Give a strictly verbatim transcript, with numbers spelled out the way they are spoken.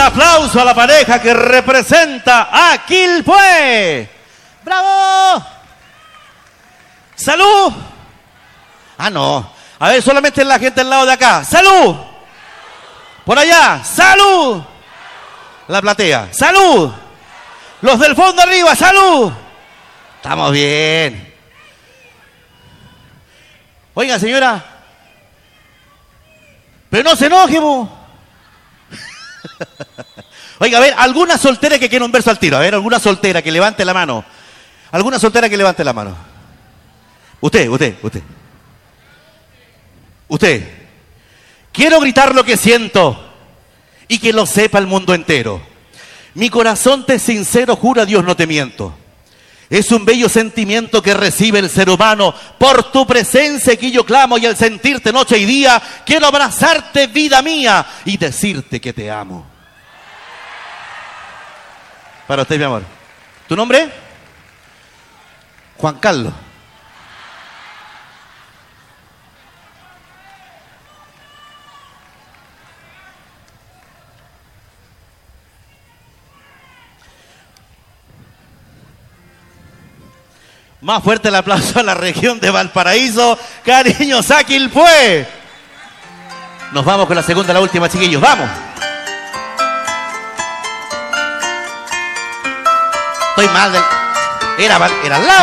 aplauso a la pareja que representa a Quilpué. ¡Bravo! ¡Salud! Ah, no. A ver, solamente la gente al lado de acá. ¡Salud! Por allá. ¡Salud! La platea. ¡Salud! Los del fondo arriba. ¡Salud! Estamos bien. Oiga, señora. Pero no se enoje, bo. Oiga, a ver, alguna soltera que quiera un verso al tiro. A ver, alguna soltera que levante la mano. Alguna soltera que levante la mano. Usted, usted, usted. Usted. Quiero gritar lo que siento y que lo sepa el mundo entero. Mi corazón te sincero jura, Dios, no te miento. Es un bello sentimiento que recibe el ser humano. Por tu presencia que yo clamo, y al sentirte noche y día, quiero abrazarte, vida mía, y decirte que te amo. Para usted, mi amor. ¿Tu nombre? Juan Carlos. Más fuerte el aplauso a la región de Valparaíso. Cariños a Quilpué. Nos vamos con la segunda, la última, chiquillos. ¡Vamos! Estoy mal del... Era, era al lado.